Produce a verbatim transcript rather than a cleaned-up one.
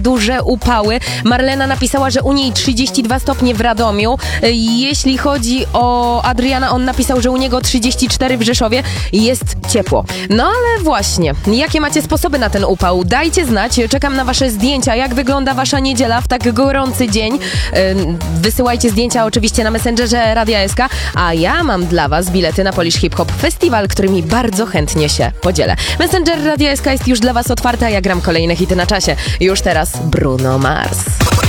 duże upały. Marlena napisała, że u niej trzydzieści dwa stopnie w Radomiu. Jeśli chodzi o Adriana, on napisał, że u niego trzydzieści cztery w Rzeszowie. Jest ciepło. No ale właśnie, jakie macie sposoby na ten upał? Dajcie znać, czekam na wasze zdjęcia, jak wygląda wasza niedziela w tak gorący dzień. Wysyłajcie zdjęcia oczywiście na Messengerze Radia S K, a ja mam dla was bilety na Polish Hip Hop Festival, którymi bardzo chętnie się podzielę. Messenger Radia S K jest już dla was otwarty, a ja gram kolejne hity na czasie. Już teraz Bruno Mars.